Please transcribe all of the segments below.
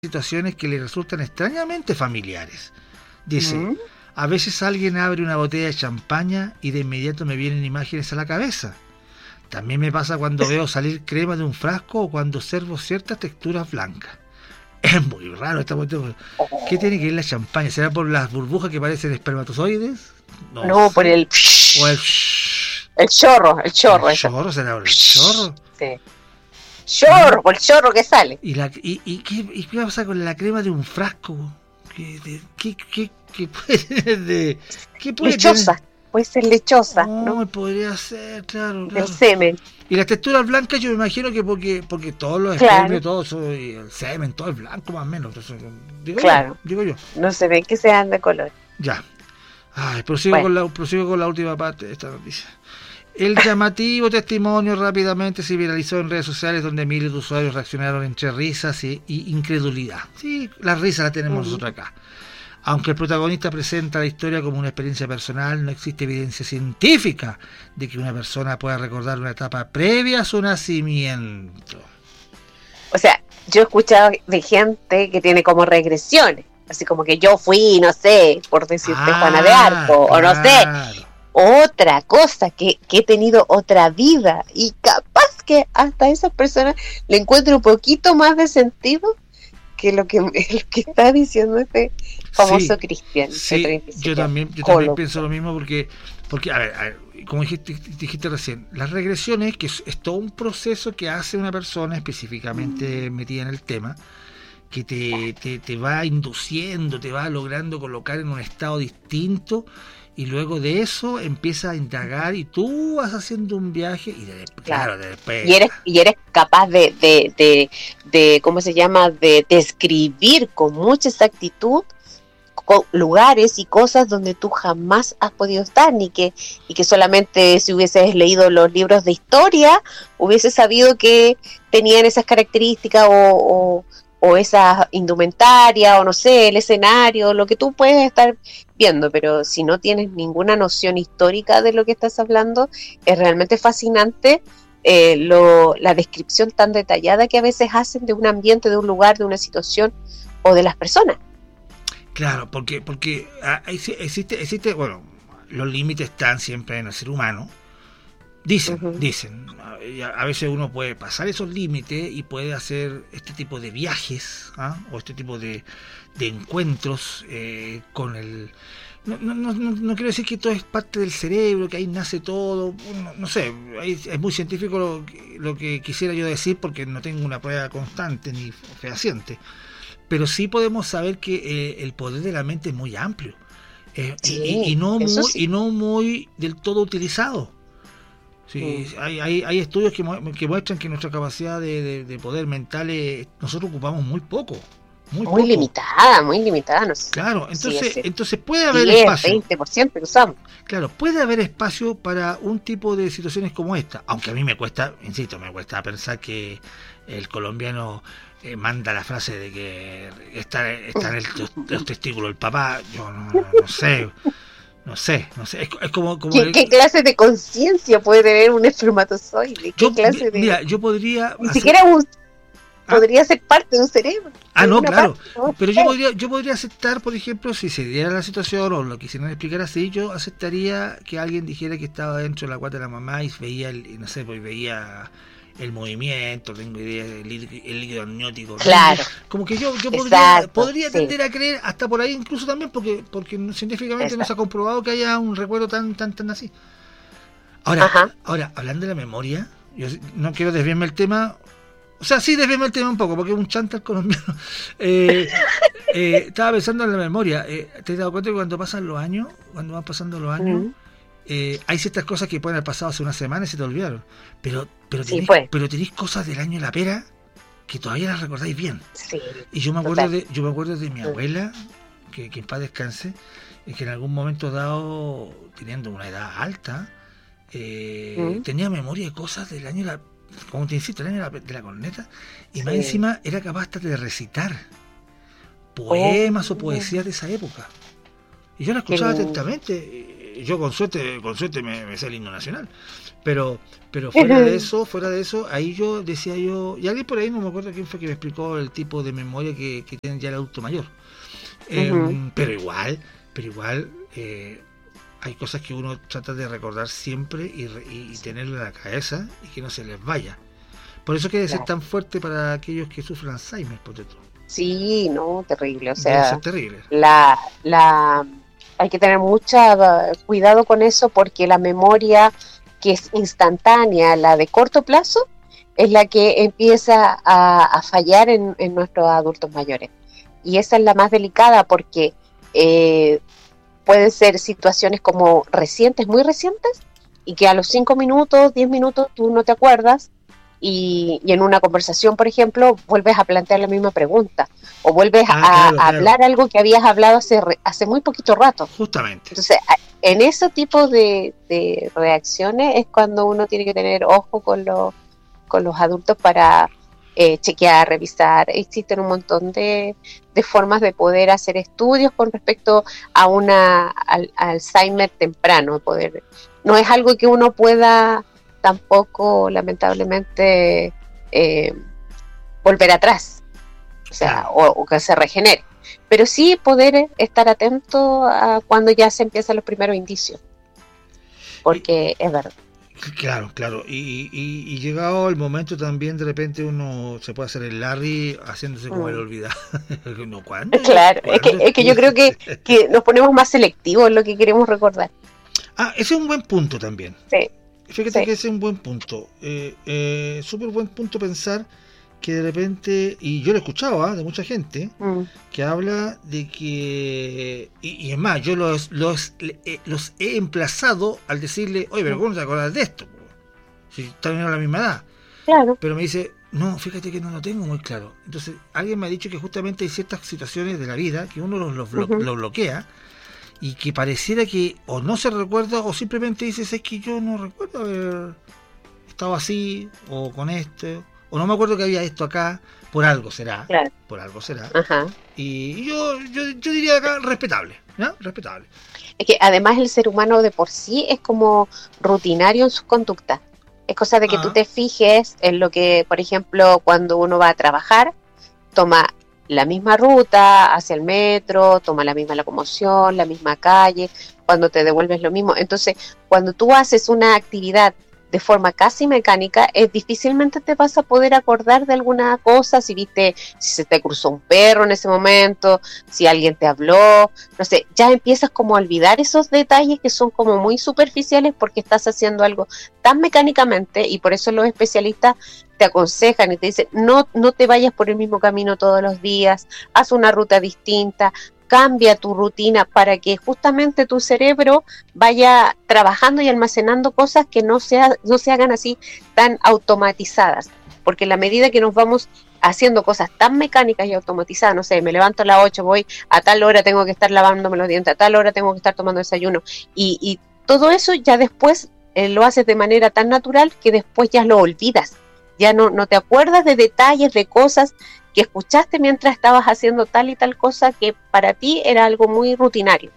situaciones que le resultan extrañamente familiares. Dice, a veces alguien abre una botella de champaña y de inmediato me vienen imágenes a la cabeza. También me pasa cuando veo salir crema de un frasco o cuando observo ciertas texturas blancas. Es muy raro esta cuestión. ¿Qué tiene que ver la champaña? ¿Será por las burbujas que parecen espermatozoides? No, por el... O el... El chorro. ¿El chorro será por el chorro? Sí. Chorro, por el chorro que sale. ¿Qué pasa con la crema de un frasco? ¿Qué puede tener de...? ¿Qué puede lechosa, tener? Puede ser lechosa, ¿no? Podría ser, claro. Del semen. Y las texturas blancas yo me imagino que porque todos los espermios, todo eso, y el semen, todo es blanco más o menos. Entonces, digo yo. No se ven que sean de color. Ya. Prosigo con la última parte de esta noticia. El llamativo testimonio rápidamente se viralizó en redes sociales donde miles de usuarios reaccionaron entre risas y incredulidad. Sí, las risas las tenemos nosotros acá. Aunque el protagonista presenta la historia como una experiencia personal, no existe evidencia científica de que una persona pueda recordar una etapa previa a su nacimiento. O sea, yo he escuchado de gente que tiene como regresiones, así como que yo fui, no sé, por decirte Juana de Arco, o no sé, otra cosa, que he tenido otra vida, y capaz que hasta esas personas le encuentro un poquito más de sentido que lo que está diciendo este famoso Cristian. Sí, yo también pienso lo mismo porque a ver, como dijiste recién, las regresiones, que es todo un proceso que hace una persona específicamente metida en el tema, que te va induciendo, te va logrando colocar en un estado distinto, y luego de eso empieza a indagar y tú vas haciendo un viaje y después y eres capaz de ¿cómo se llama? De describir con mucha exactitud lugares y cosas donde tú jamás has podido estar, y que solamente si hubieses leído los libros de historia hubieses sabido que tenían esas características o esa indumentaria, o no sé, el escenario, lo que tú puedes estar viendo, pero si no tienes ninguna noción histórica de lo que estás hablando, es realmente fascinante la descripción tan detallada que a veces hacen de un ambiente, de un lugar, de una situación o de las personas. Claro, porque existe, bueno, los límites están siempre en el ser humano. Dicen, a veces uno puede pasar esos límites y puede hacer este tipo de viajes, o este tipo de encuentros con el... No quiero decir que todo es parte del cerebro, que ahí nace todo, no sé, es muy científico lo que quisiera yo decir, porque no tengo una prueba constante ni fehaciente, pero sí podemos saber que el poder de la mente es muy amplio, y no muy del todo utilizado. Sí, hay estudios que muestran que nuestra capacidad de poder mental nosotros ocupamos muy poco. Muy limitada, no sé. Claro, entonces puede haber espacio. 20% que usamos. Claro, puede haber espacio para un tipo de situaciones como esta, aunque a mí me cuesta pensar que el colombiano manda la frase de que está en los testículos del papá. Yo no sé. No sé, es como ¿Qué clase de conciencia puede tener un espermatozoide? Mira, yo podría... Ni siquiera podría ser parte de un cerebro. No, claro. Pero yo podría aceptar, por ejemplo, si se diera la situación o lo quisieran explicar así, yo aceptaría que alguien dijera que estaba dentro de la guata de la mamá y veía veía el movimiento, tengo idea, el líquido amniótico. Claro. Como que yo podría tender a creer hasta por ahí, incluso también porque científicamente no se ha comprobado que haya un recuerdo tan así. Ahora, hablando de la memoria, yo no quiero desviarme el tema. O sea, sí, desviarme el tema un poco, porque es un chanta el colombiano. Estaba pensando en la memoria. ¿Te has dado cuenta que cuando van pasando los años, hay ciertas cosas que pueden haber pasado hace una semana y se te olvidaron? Pero tenéis cosas del año de la pera que todavía las recordáis bien. Sí, y yo me acuerdo de mi abuela, que en paz descanse, que en algún momento dado, teniendo una edad alta, tenía memoria de cosas del año de la... Como te insisto, el año de la corneta, y más encima era capaz hasta de recitar poemas o poesías de esa época, y yo la escuchaba atentamente, yo con suerte me sé el himno nacional, pero fuera de eso, ahí yo decía yo, y alguien por ahí, no me acuerdo quién fue que me explicó el tipo de memoria que tiene ya el adulto mayor. Pero igual hay cosas que uno trata de recordar siempre y tenerlo en la cabeza y que no se les vaya. Por eso que debe ser tan fuerte para aquellos que sufren Alzheimer, por ejemplo. Sí, no, terrible. O Debe sea, ser terrible. hay que tener mucho cuidado con eso, porque la memoria que es instantánea, la de corto plazo, es la que empieza a fallar en nuestros adultos mayores. Y esa es la más delicada, porque pueden ser situaciones como recientes, muy recientes, y que a los 5 minutos, 10 minutos tú no te acuerdas, y en una conversación, por ejemplo, vuelves a plantear la misma pregunta, o vuelves a hablar algo que habías hablado hace muy poquito rato. Justamente. Entonces, en ese tipo de reacciones es cuando uno tiene que tener ojo con los adultos para chequear, revisar. Existen un montón de formas de poder hacer estudios con respecto a al Alzheimer temprano. No es algo que uno pueda tampoco, lamentablemente, volver atrás, o sea, o que se regenere, pero sí poder estar atento a cuando ya se empiezan los primeros indicios, porque es verdad. Claro, y llegado el momento también, de repente uno se puede hacer el Larry haciéndose como el olvidado. No, ¿cuándo? Claro, es que yo creo que nos ponemos más selectivos en lo que queremos recordar. Ese es un buen punto también. Sí. Fíjate que ese es un buen punto. Súper buen punto pensar que de repente, y yo lo he escuchado de mucha gente, que habla de que, y es más, yo los he emplazado al decirle, oye, pero ¿cómo no te acordás de esto? Si están a la misma edad. Claro. Pero me dice, no, fíjate que no lo tengo muy claro. Entonces, alguien me ha dicho que justamente hay ciertas situaciones de la vida que uno lo bloquea, y que pareciera que o no se recuerda o simplemente dices, es que yo no recuerdo haber estado así o con esto, o no me acuerdo que había esto acá, por algo será. Claro. Por algo será. Ajá. Y yo diría acá respetable, ¿no? Respetable. Es que además el ser humano de por sí es como rutinario en sus conductas. Es cosa de que tú te fijes en lo que, por ejemplo, cuando uno va a trabajar, toma la misma ruta hacia el metro, toma la misma locomoción, la misma calle, cuando te devuelves lo mismo. Entonces, cuando tú haces una actividad de forma casi mecánica, difícilmente te vas a poder acordar de alguna cosa, si se te cruzó un perro en ese momento, si alguien te habló, no sé, ya empiezas como a olvidar esos detalles que son como muy superficiales porque estás haciendo algo tan mecánicamente, y por eso los especialistas te aconsejan y te dicen, no te vayas por el mismo camino todos los días, haz una ruta distinta, cambia tu rutina para que justamente tu cerebro vaya trabajando y almacenando cosas que no se hagan así tan automatizadas, porque en la medida que nos vamos haciendo cosas tan mecánicas y automatizadas, no sé, me levanto a las 8, voy a tal hora, tengo que estar lavándome los dientes, a tal hora tengo que estar tomando desayuno, y todo eso ya después lo haces de manera tan natural que después ya lo olvidas, ya no te acuerdas de detalles, de cosas que escuchaste mientras estabas haciendo tal y tal cosa que para ti era algo muy rutinario.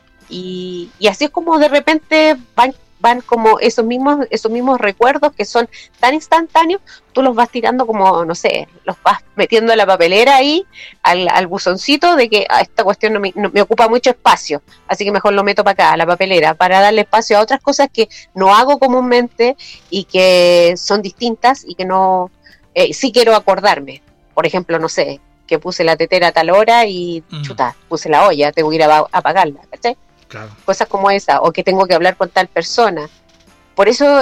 Y así es como de repente van como esos mismos recuerdos que son tan instantáneos, tú los vas tirando como, no sé, los vas metiendo a la papelera ahí, al buzoncito de que esta cuestión no me ocupa mucho espacio, así que mejor lo meto para acá, a la papelera, para darle espacio a otras cosas que no hago comúnmente y que son distintas y que no, sí quiero acordarme. Por ejemplo, no sé, que puse la tetera a tal hora y puse la olla, tengo que ir a apagarla, ¿cachai? Claro. Cosas como esa, o que tengo que hablar con tal persona. Por eso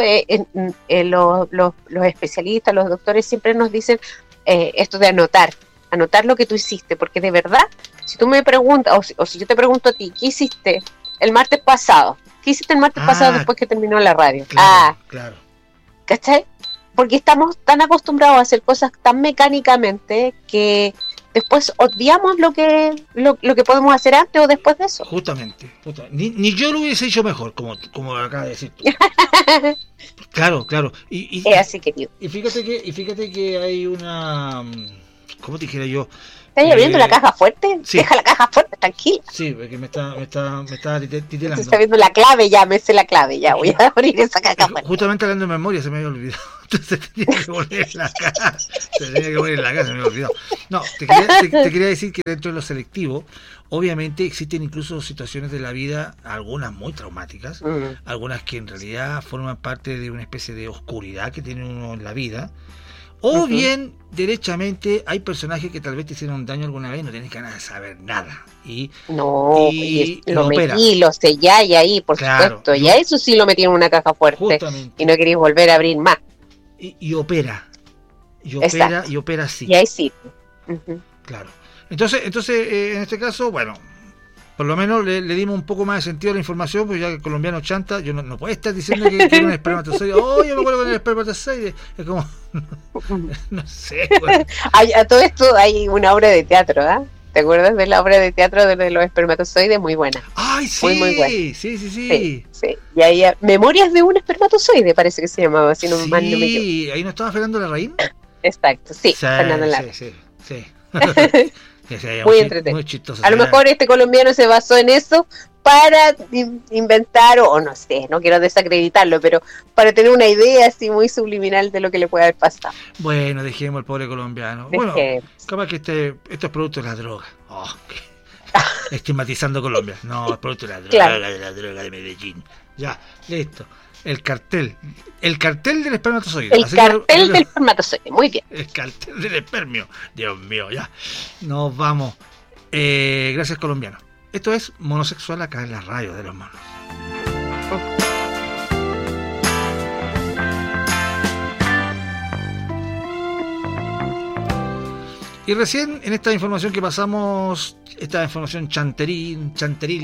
los especialistas, los doctores siempre nos dicen esto de anotar lo que tú hiciste, porque de verdad, si tú me preguntas, o si yo te pregunto a ti, ¿qué hiciste el martes pasado? ¿Qué hiciste el martes pasado después que terminó la radio? Claro. ¿Cachai? Porque estamos tan acostumbrados a hacer cosas tan mecánicamente que después obviamos lo que podemos hacer antes o después de eso. Justamente. Ni yo lo hubiese hecho mejor, como acabas de decir tú. Claro. Es así, querido. Y fíjate que hay una, ¿cómo te dijera yo? ¿Estás abriendo la caja fuerte? Sí. Deja la caja fuerte, tranquila. Sí, porque me está titelando. Estoy viendo la clave ya, me sé la clave ya. Voy a abrir esa caja fuerte. Justamente hablando de memoria, se me había olvidado. Entonces tenía que poner en la caja. Se me había olvidado. No, te quería decir que dentro de lo selectivo, obviamente existen incluso situaciones de la vida, algunas muy traumáticas, algunas que en realidad forman parte de una especie de oscuridad que tiene uno en la vida. O bien, derechamente, hay personajes que tal vez te hicieron daño alguna vez y no tienes ganas de saber nada. Y lo metí, lo sellé ahí, por supuesto. Ya eso sí lo metí en una caja fuerte. Justamente. Y no queréis volver a abrir más. Y opera. Y opera sí. Y ahí sí. Claro. Entonces, en este caso, bueno, por lo menos le dimos un poco más de sentido a la información, pues ya que el colombiano chanta, yo no puede estar diciendo que era un espermatozoide. Oh, yo me acuerdo con el espermatozoide. Es como, no sé. Bueno. A todo esto hay una obra de teatro, ¿ah? ¿Te acuerdas de la obra de teatro de los espermatozoides? Muy buena. ¡Ay, sí! Muy buena. Sí. Y ahí, Memorias de un espermatozoide, parece que se llamaba, si no mal no me equivoco. Sí, ahí no estaba Fernando Larraín. Exacto, sí, Fernando Larraín. Sí. Muy entretenido. Muy chistoso. A lo mejor este colombiano se basó en eso para inventar, o no sé, no quiero desacreditarlo, pero para tener una idea así muy subliminal de lo que le puede haber pasado. Bueno, dejemos al pobre colombiano. Bueno, capaz que esto es producto de la droga. Estigmatizando Colombia. No, es producto de la droga, claro. De la droga de Medellín. Ya, listo. El cartel del espermatozoide. El cartel del espermatozoide, muy bien. El cartel del espermio. Dios mío, ya. Nos vamos. Gracias, colombiano. Esto es Monosexual acá en la radio de los monos. Y recién en esta información que pasamos, esta información chanteril,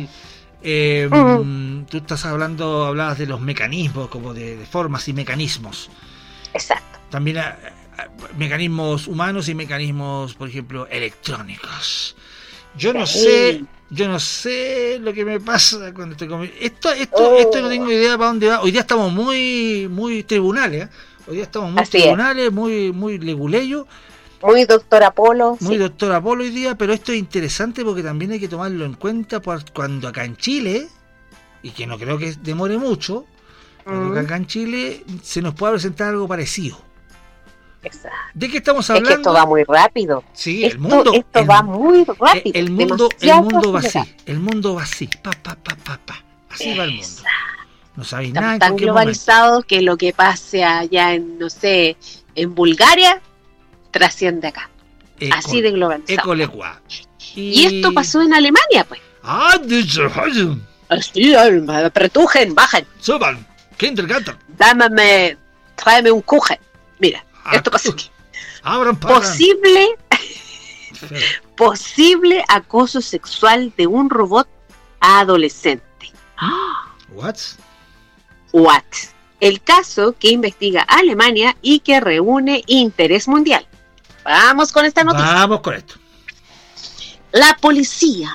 tú estás hablabas de los mecanismos, como de formas y mecanismos. Exacto. También mecanismos humanos y mecanismos, por ejemplo, electrónicos. Yo no sé lo que me pasa cuando estoy comiendo. Esto no tengo idea para dónde va. Hoy día estamos muy tribunales, ¿eh? Hoy día estamos muy tribunales, muy leguleyos. Muy doctor Apolo. Muy doctor Apolo hoy día, pero esto es interesante porque también hay que tomarlo en cuenta cuando acá en Chile, y que no creo que demore mucho, cuando acá en Chile se nos pueda presentar algo parecido. Exacto. ¿De qué estamos hablando? Es que esto va muy rápido. Sí, esto va muy rápido. El mundo va así. El mundo va así. Así va el mundo. No sabéis nada. Estamos tan globalizados que lo que pase allá en, no sé, en Bulgaria, trasciende acá. Así de globalizado. Y esto pasó en Alemania, pues. Así, apretujen, bajen. Suban, Kindergarten. Tráeme un Kuchen. Mira, esto pasó aquí. Abran, posible acoso sexual de un robot adolescente. What? El caso que investiga Alemania y que reúne interés mundial. Vamos con esta noticia. Vamos con esto. La policía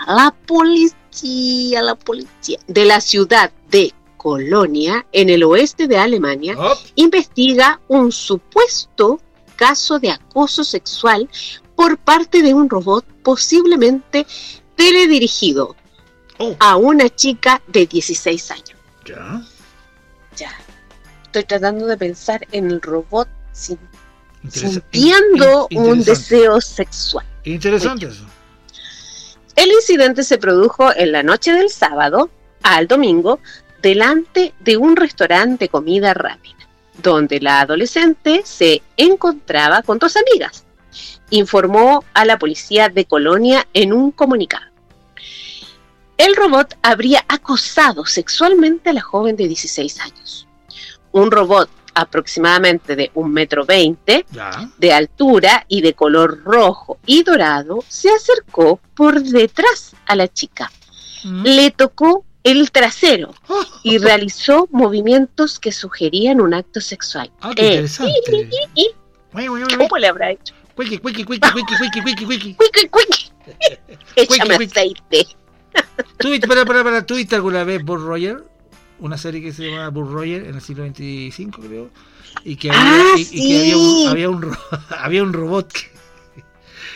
de la ciudad de Colonia, en el oeste de Alemania, investiga un supuesto caso de acoso sexual por parte de un robot posiblemente teledirigido a una chica de 16 años. Ya. Estoy tratando de pensar en el robot sintiendo un deseo sexual. Interesante eso. El incidente se produjo en la noche del sábado al domingo delante de un restaurante de comida rápida, donde la adolescente se encontraba con dos amigas, informó a la policía de Colonia en un comunicado. El robot habría acosado sexualmente a la joven de 16 años. Un robot aproximadamente de 1,20 m de altura y de color rojo y dorado se acercó por detrás a la chica. Le tocó el trasero y realizó movimientos que sugerían un acto sexual. Qué interesante. ¿Cómo le habrá hecho? Wiki. Échame aceite. ¿Tuviste alguna vez Bull Roger? Una serie que se llamaba Bull Roger en el siglo XXV, creo, y que había un robot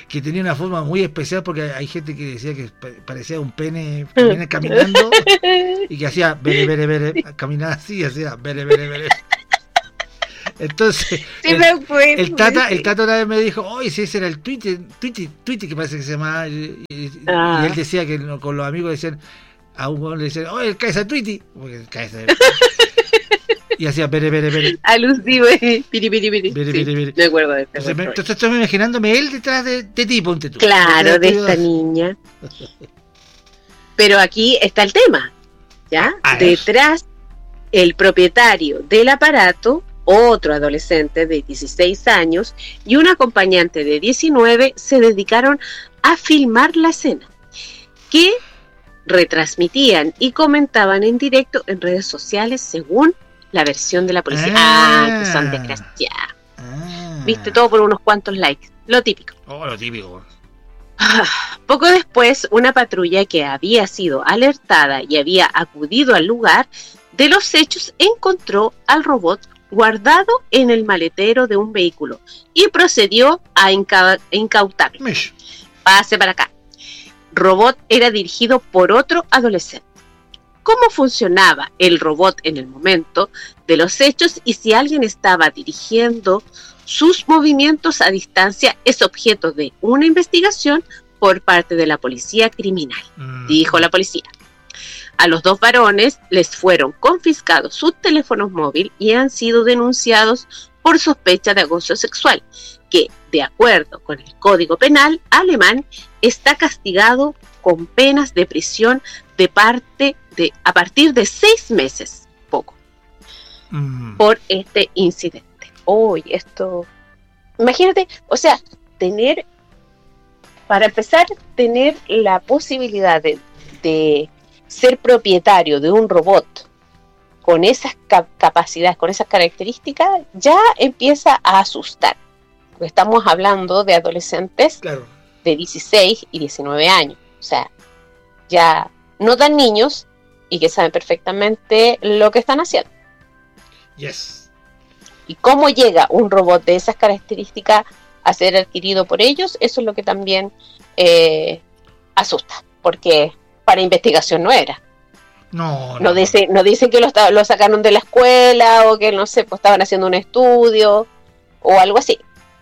que tenía una forma muy especial, porque hay gente que decía que parecía un pene caminando y que hacía bere, caminaba así, hacía bere. Entonces, sí, el Tata una vez me dijo, oye, si ese era el Tweety, que parece que se llamaba, y él decía que con los amigos decían, a un le decían, oye, el cabeza Tweety, porque el cabeza y hacía bere. Alusivo, piri. Me acuerdo de este. Entonces estoy imaginándome él detrás de ti, ponte tú. Claro, de esta niña. Pero aquí está el tema, ¿ya? Detrás, el propietario del aparato, otro adolescente de 16 años y un acompañante de 19 se dedicaron a filmar la escena, que retransmitían y comentaban en directo en redes sociales según la versión de la policía. Que son desgraciadas. Viste, todo por unos cuantos likes, lo típico. Lo típico. Poco después, una patrulla que había sido alertada y había acudido al lugar de los hechos encontró al robot guardado en el maletero de un vehículo y procedió a incautarlo. Pase para acá. Robot era dirigido por otro adolescente. ¿Cómo funcionaba el robot en el momento de los hechos y si alguien estaba dirigiendo sus movimientos a distancia es objeto de una investigación por parte de la policía criminal, dijo la policía. A los dos varones les fueron confiscados sus teléfonos móviles y han sido denunciados por sospecha de acoso sexual, que, de acuerdo con el Código Penal alemán, está castigado con penas de prisión a partir de 6 meses, por este incidente. Esto... Imagínate, o sea, para empezar, tener la posibilidad de ser propietario de un robot con esas capacidades, con esas características, ya empieza a asustar. Porque estamos hablando de adolescentes de 16 y 19 años. O sea, ya no tan niños y que saben perfectamente lo que están haciendo. Yes. Y cómo llega un robot de esas características a ser adquirido por ellos, eso es lo que también asusta. Porque para investigación no era. No dicen que lo sacaron de la escuela o que, no sé, pues estaban haciendo un estudio o algo así.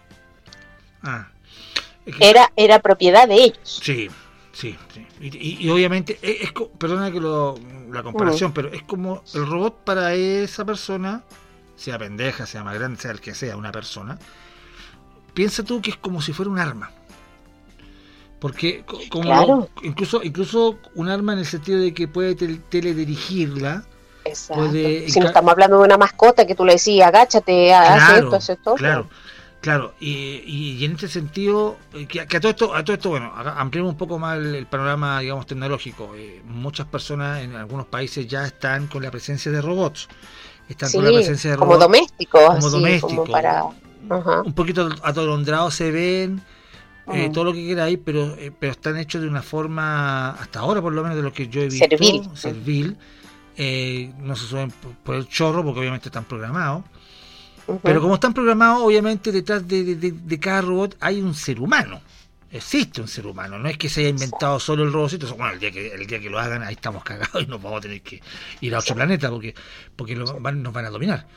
Era propiedad de ellos. Sí. Y obviamente, perdona que la comparación, pero es como el robot para esa persona, sea pendeja, sea más grande, sea el que sea, una persona, piensa tú que es como si fuera un arma. Porque incluso un arma en el sentido de que puede teledirigirla. Exacto. Si no estamos hablando de una mascota que tú le decías, agáchate, haz esto. Claro. Y en este sentido, que a todo esto, bueno, ampliemos un poco más el panorama, digamos, tecnológico. Muchas personas en algunos países ya están con la presencia de robots. Con la presencia de robots. Como domésticos. Como para... Un poquito atolondrados se ven. Todo lo que queráis, pero están hechos de una forma, hasta ahora por lo menos de lo que yo he visto, servil. No se suben por el chorro porque obviamente están programados. Pero como están programados, obviamente detrás de cada robot hay un ser humano. Existe un ser humano, no es que se haya inventado solo el robotcito. Bueno, el día que lo hagan, ahí estamos cagados y nos vamos a tener que ir a otro planeta porque nos van a dominar.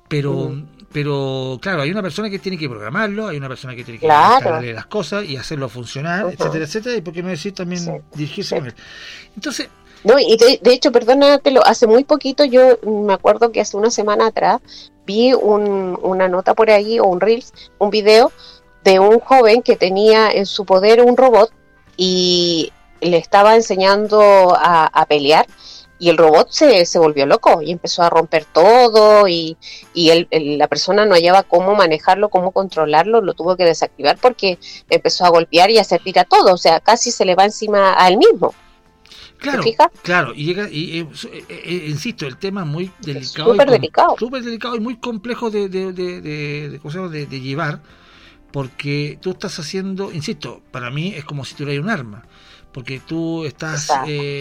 Pero claro, hay una persona que tiene que programarlo, hay una persona que tiene que instalarle las cosas y hacerlo funcionar, etcétera, y por qué no decir también dirigirse con él. Entonces, no, y de hecho, perdónatelo, hace muy poquito, yo me acuerdo que hace una semana atrás vi una nota por ahí, o un reels, un video de un joven que tenía en su poder un robot y le estaba enseñando a pelear. Y el robot se volvió loco y empezó a romper todo y la persona no hallaba cómo manejarlo, cómo controlarlo, lo tuvo que desactivar porque empezó a golpear y a servir a todo, o sea, casi se le va encima a él mismo. Claro, ¿te fijas? Claro, y llega, insisto, el tema es muy delicado. Súper delicado y muy complejo de llevar, porque tú estás haciendo, para mí es como si tuvieras un arma. Porque tú estás,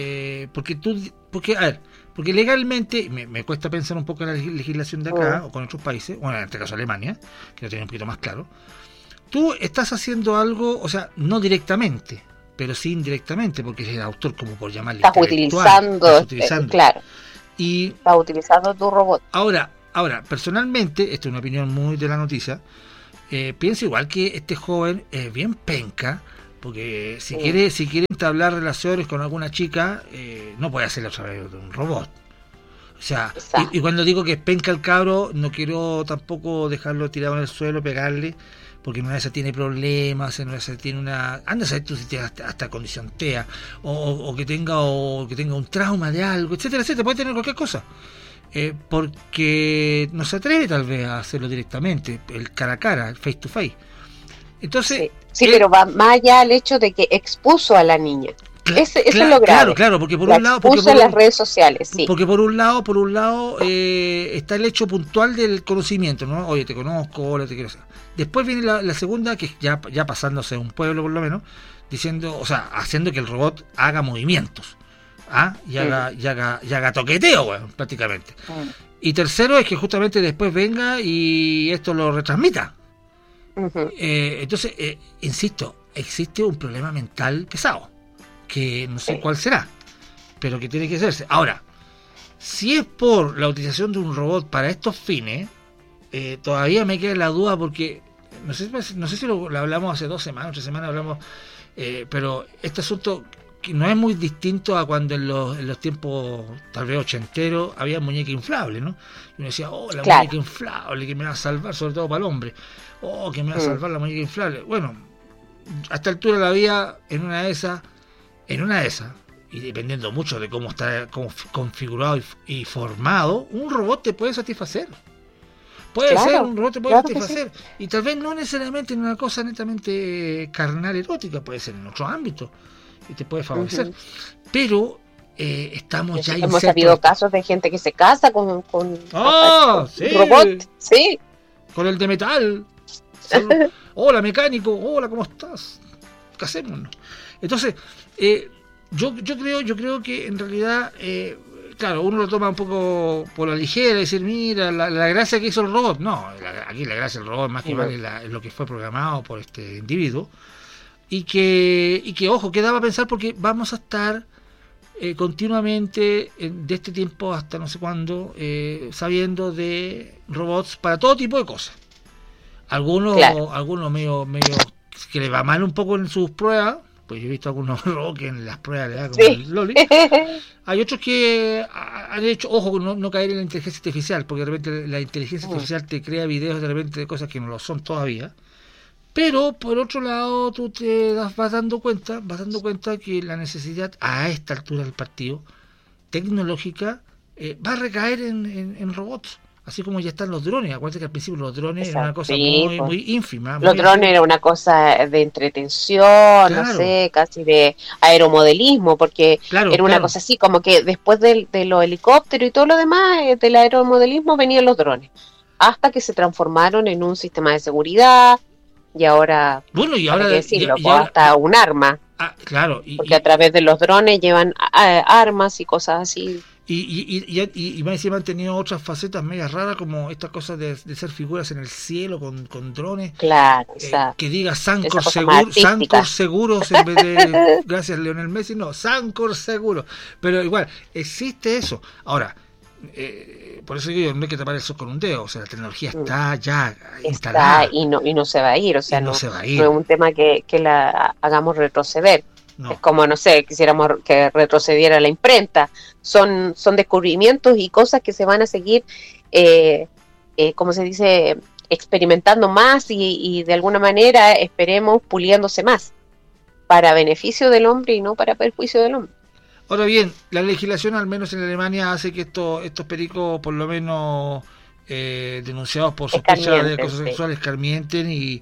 porque legalmente, me cuesta pensar un poco en la legislación de acá, o con otros países, bueno, en este caso Alemania, que lo tiene un poquito más claro, tú estás haciendo algo, o sea, no directamente, pero sí indirectamente, porque es el autor, como por llamarle. Estás utilizando, claro. Y estás utilizando tu robot. Ahora, personalmente, esta es una opinión muy de la noticia, pienso igual que este joven es bien penca, porque si quiere entablar relaciones con alguna chica, no puede hacerlo a través de un robot. O sea, y cuando digo que es penca el cabro, no quiero tampoco dejarlo tirado en el suelo, pegarle, porque en una de esas tiene problemas, en una de esas tiene una... Anda a saber tú si tiene hasta condición TEA, o que tenga un trauma de algo, etcétera, etcétera, puede tener cualquier cosa. Porque no se atreve tal vez a hacerlo directamente, el cara a cara, el face to face. Entonces... Sí, pero va más allá al hecho de que expuso a la niña. Eso es lo grave. Claro, porque por un lado... Expuso en las redes sociales, sí. Porque por un lado está el hecho puntual del conocimiento, ¿no? Oye, te conozco, hola, te quiero hacer. Después viene la segunda, que ya pasándose a un pueblo por lo menos, diciendo, o sea, haciendo que el robot haga movimientos. Y haga toqueteo, bueno, prácticamente. Y tercero es que justamente después venga y esto lo retransmita. Entonces, insisto, existe un problema mental pesado, que no sé cuál será, pero que tiene que hacerse. Ahora, si es por la utilización de un robot para estos fines, todavía me queda la duda, porque no sé si lo hablamos hace 2 semanas, 3 semanas hablamos, pero este asunto que no es muy distinto a cuando en los tiempos tal vez ochenteros había muñeca inflable, ¿no? Y uno decía, la muñeca inflable que me va a salvar, sobre todo para el hombre, que me va a salvar la muñeca inflable. Bueno, a esta altura la vida en una de esas, y dependiendo mucho de cómo está configurado y formado, un robot te puede satisfacer. Un robot te puede satisfacer. Sí. Y tal vez no necesariamente en una cosa netamente carnal, erótica, puede ser en otro ámbito. Y te puede favorecer. Pero estamos ya hemos sabido casos de gente que se casa con un sí, robot. Sí. Con el de metal. Hola, mecánico. Hola, ¿cómo estás? Casémonos. Entonces, yo creo que en realidad, claro, uno lo toma un poco por la ligera, decir, mira, la gracia que hizo el robot. No, aquí la gracia del robot más que vale es lo que fue programado por este individuo. Y que ojo, que daba a pensar, porque vamos a estar continuamente de este tiempo hasta no sé cuándo sabiendo de robots para todo tipo de cosas. Algunos medio que le va mal un poco en sus pruebas, pues yo he visto algunos robots que en las pruebas le da como el loli. Hay otros que han hecho, ojo, no caer en la inteligencia artificial, porque de repente la inteligencia artificial te crea videos de repente de cosas que no lo son todavía. Pero por otro lado tú vas dando cuenta que la necesidad a esta altura del partido tecnológica va a recaer en robots, así como ya están los drones. Acuérdate que al principio los drones eran una cosa muy ínfima. Los drones eran una cosa de entretención, no sé, casi de aeromodelismo, porque era una cosa así, como que después de los helicópteros y todo lo demás, del aeromodelismo venían los drones, hasta que se transformaron en un sistema de seguridad. Y ahora, hasta un arma. Claro. Porque a través de los drones llevan armas y cosas así. Y más encima han tenido otras facetas medias raras, como estas cosas de ser figuras en el cielo con drones. Claro, que diga Sancor Seguros en vez de gracias Lionel Messi, no, Sancor Seguros. Pero igual, existe eso. Ahora, por eso digo, no hay que tapar el sol con un dedo, o sea, la tecnología está ya instalada. Y no se va a ir, o sea, no se va a ir. No es un tema que la hagamos retroceder. No. Es como, no sé, quisiéramos que retrocediera la imprenta. Son descubrimientos y cosas que se van a seguir, como se dice, experimentando más y de alguna manera esperemos puliéndose más para beneficio del hombre y no para perjuicio del hombre. Ahora bien, la legislación, al menos en Alemania, hace que estos pericos, por lo menos denunciados por sospecha de acoso sexual, escarmienten y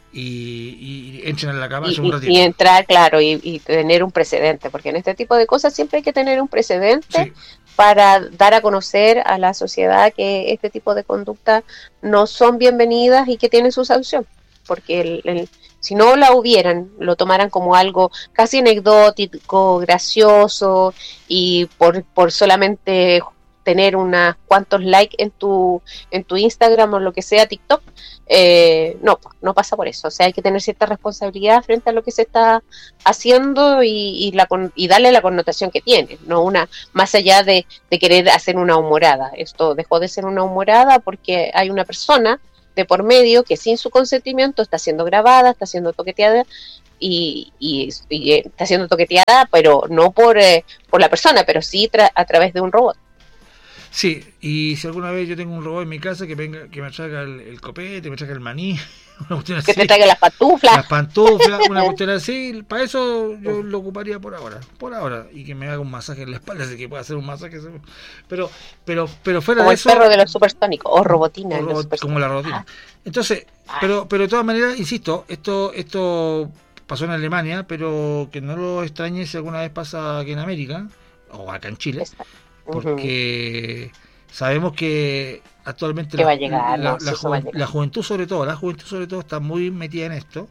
entren a la cárcel un ratito. Y entrar, claro, y tener un precedente, porque en este tipo de cosas siempre hay que tener un precedente para dar a conocer a la sociedad que este tipo de conductas no son bienvenidas y que tienen su sanción, porque si no la hubieran, lo tomaran como algo casi anecdótico, gracioso, y por solamente tener unos cuantos likes en tu Instagram o lo que sea, TikTok, no pasa por eso. O sea, hay que tener cierta responsabilidad frente a lo que se está haciendo y darle la connotación que tiene, no una más allá de querer hacer una humorada. Esto dejó de ser una humorada porque hay una persona de por medio que sin su consentimiento está siendo grabada, está siendo toqueteada y está siendo toqueteada, pero no por la persona, pero sí a través de un robot. Sí, y si alguna vez yo tengo un robot en mi casa que venga, que me traiga el copete, me traiga el maní, una cuestión así, que te traiga las pantuflas, una cuestión así, para eso yo lo ocuparía por ahora, y que me haga un masaje en la espalda, así que pueda hacer un masaje, pero fuera como de eso, el perro de los supersónicos, o robotina, como la robotina. Entonces, pero de todas maneras, insisto, esto pasó en Alemania, pero que no lo extrañe si alguna vez pasa aquí en América, o acá en Chile. Porque sabemos que actualmente la juventud sobre todo está muy metida en esto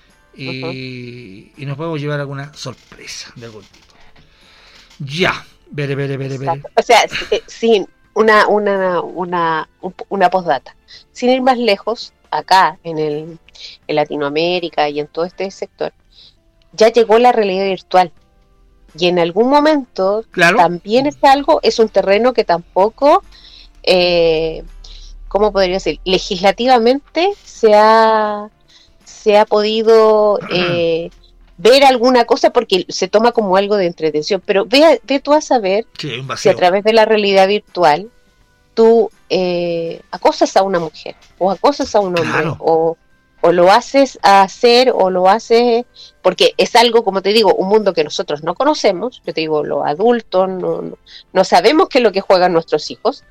y nos podemos llevar alguna sorpresa de algún tipo. Ya, veré. O sea, sin una postdata, sin ir más lejos, acá en Latinoamérica y en todo este sector, ya llegó la realidad virtual. Y en algún momento también es un terreno que tampoco, ¿cómo podría decir? Legislativamente se ha podido ver alguna cosa porque se toma como algo de entretención. Pero ve tú a saber si a través de la realidad virtual tú acosas a una mujer o acosas a un hombre o lo haces hacer o lo haces, porque es algo, como te digo, un mundo que nosotros no conocemos. Yo te digo, los adultos no sabemos qué es lo que juegan nuestros hijos,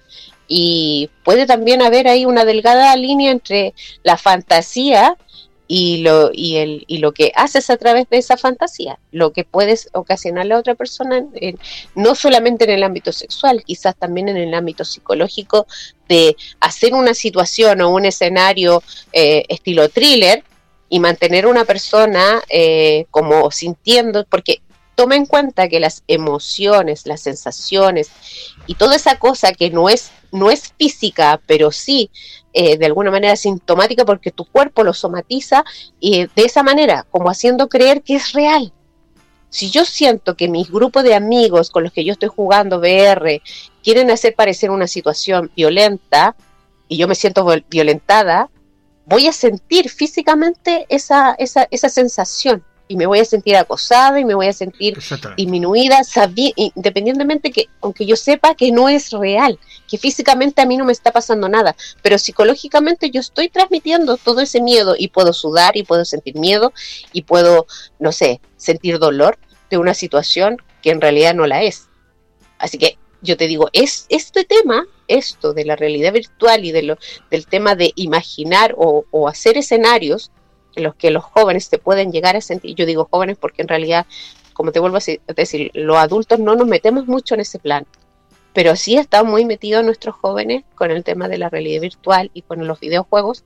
y puede también haber ahí una delgada línea entre la fantasía y lo que haces a través de esa fantasía, lo que puedes ocasionarle a otra persona, no solamente en el ámbito sexual, quizás también en el ámbito psicológico, de hacer una situación o un escenario estilo thriller y mantener a una persona como sintiendo, porque toma en cuenta que las emociones, las sensaciones y toda esa cosa que no es física, pero sí de alguna manera sintomática, porque tu cuerpo lo somatiza y de esa manera, como haciendo creer que es real. Si yo siento que mis grupos de amigos con los que yo estoy jugando VR quieren hacer parecer una situación violenta y yo me siento violentada, voy a sentir físicamente esa sensación. Y me voy a sentir acosada y me voy a sentir disminuida, independientemente que, aunque yo sepa que no es real, que físicamente a mí no me está pasando nada, pero psicológicamente yo estoy transmitiendo todo ese miedo y puedo sudar y puedo sentir miedo y puedo, no sé, sentir dolor de una situación que en realidad no la es. Así que yo te digo, es este tema, esto de la realidad virtual y del tema de imaginar o hacer escenarios en los que los jóvenes se pueden llegar a sentir. Yo digo jóvenes porque en realidad, como te vuelvo a decir, los adultos no nos metemos mucho en ese plan, pero sí están muy metidos nuestros jóvenes con el tema de la realidad virtual y con los videojuegos,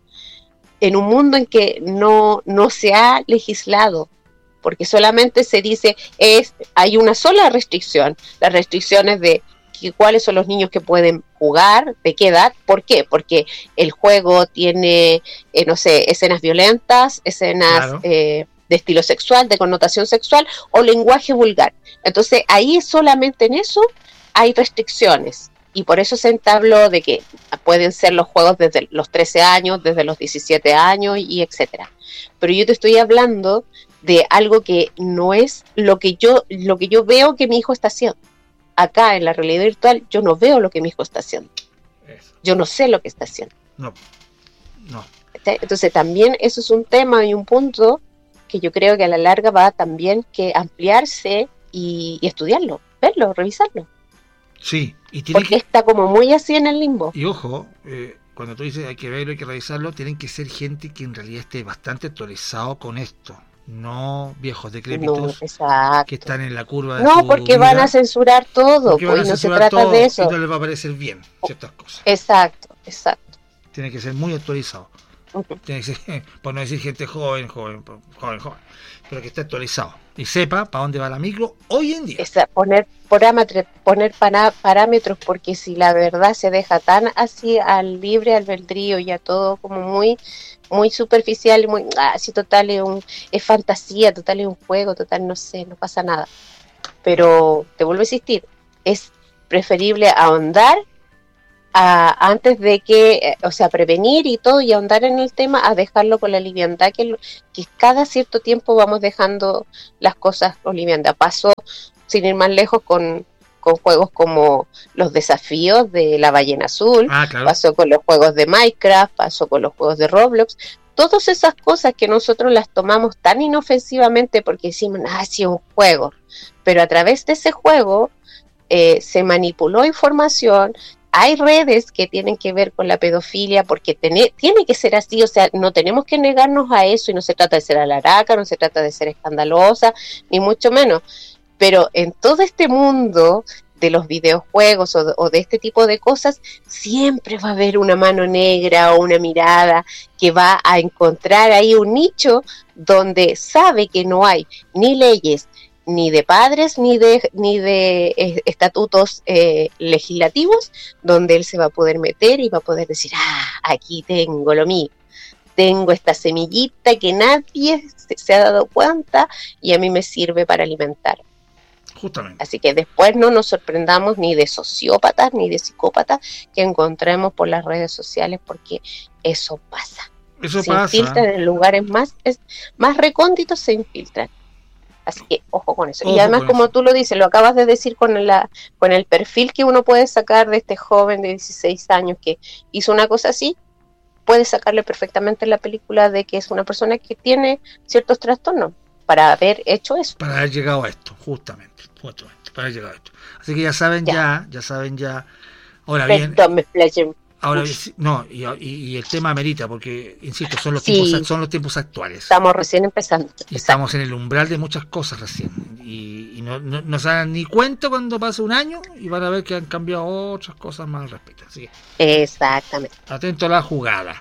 en un mundo en que no se ha legislado, porque solamente se dice, hay una sola restricción, las restricciones de cuáles son los niños que pueden jugar, de qué edad. ¿Por qué? Porque el juego tiene, no sé, escenas violentas, escenas de estilo sexual, de connotación sexual o lenguaje vulgar. Entonces ahí solamente en eso hay restricciones, y por eso se entabló de que pueden ser los juegos desde los 13 años, desde los 17 años y etcétera. Pero yo te estoy hablando de algo que no es lo que yo veo que mi hijo está haciendo. Acá en la realidad virtual yo no veo lo que mi hijo está haciendo. Yo no sé lo que está haciendo. No. Entonces también eso es un tema y un punto que yo creo que a la larga va también que ampliarse y estudiarlo, verlo, revisarlo. Sí, porque está como muy así en el limbo. Y ojo, cuando tú dices hay que verlo, hay que revisarlo, tienen que ser gente que en realidad esté bastante actualizado con esto. No viejos decrépitos que están en la curva de porque vida, van a censurar todo, pues no se trata de eso. Y no les va a parecer bien ciertas cosas. Exacto. Tiene que ser muy actualizado. Tiene que ser, por no decir gente joven, pero que esté actualizado y sepa para dónde va la micro hoy en día. Poner parámetros, porque si la verdad se deja tan así al libre albedrío y a todo como muy muy superficial, muy así, total es fantasía, total es un juego, total no sé, no pasa nada. Pero te vuelvo a insistir, es preferible ahondar antes de que, o sea, prevenir y todo y ahondar en el tema, a dejarlo con la liviandad que cada cierto tiempo vamos dejando las cosas con liviandad. Pasó, sin ir más lejos, con juegos como los desafíos de la ballena azul, claro. Pasó con los juegos de Minecraft, pasó con los juegos de Roblox. Todas esas cosas que nosotros las tomamos tan inofensivamente porque decimos, sí, es un juego, pero a través de ese juego se manipuló información. Hay redes que tienen que ver con la pedofilia, porque tiene que ser así, o sea, no tenemos que negarnos a eso, y no se trata de ser alaraca, no se trata de ser escandalosa, ni mucho menos, pero en todo este mundo de los videojuegos o de este tipo de cosas, siempre va a haber una mano negra o una mirada que va a encontrar ahí un nicho donde sabe que no hay ni leyes, ni de padres, ni de estatutos legislativos, donde él se va a poder meter y va a poder decir, aquí tengo lo mío, tengo esta semillita que nadie se ha dado cuenta y a mí me sirve para alimentar. Justamente. Así que después no nos sorprendamos ni de sociópatas ni de psicópatas que encontremos por las redes sociales, porque eso pasa. Eso se pasa. Infiltran en lugares más recónditos, se infiltran. Así que ojo con eso. Ojo, y además, como eso. tú lo dices, lo acabas de decir con el perfil que uno puede sacar de este joven de 16 años que hizo una cosa así, puede sacarle perfectamente la película de que es una persona que tiene ciertos trastornos para haber hecho eso. Para haber llegado a esto, justamente, para haber llegado a esto. Así que ya saben ya. Ahora bien, no, y el tema amerita, porque, insisto, son los tiempos actuales. Estamos recién empezando. Y estamos en el umbral de muchas cosas recién. Y no se dan ni cuenta cuando pase un año y van a ver que han cambiado otras cosas más al respecto. Así que, exactamente. Atento a la jugada.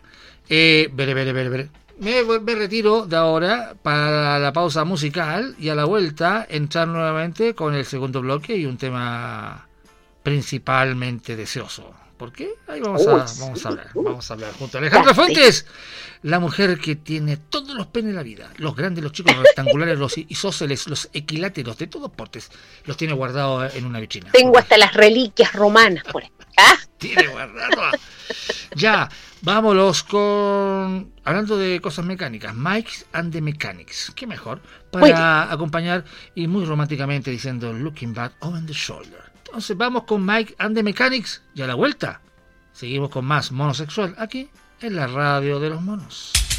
Veré. Me retiro de ahora para la pausa musical y a la vuelta entrar nuevamente con el segundo bloque y un tema principalmente deseoso. ¿Por qué? Ahí vamos a hablar junto a Alejandra Fuentes, la mujer que tiene todos los penes de la vida, los grandes, los chicos, los rectangulares, los isósceles, los equiláteros, de todos portes, los tiene guardados en una vitrina. Tengo hasta las reliquias romanas por ahí. Tiene guardado. Ya, vámonos con, hablando de cosas mecánicas, Mike and the Mechanics. ¿Qué mejor? Para acompañar y muy románticamente diciendo Looking Back Over the Shoulder. Entonces vamos con Mike and the Mechanics y a la vuelta seguimos con más Monosexual aquí en la radio de los monos.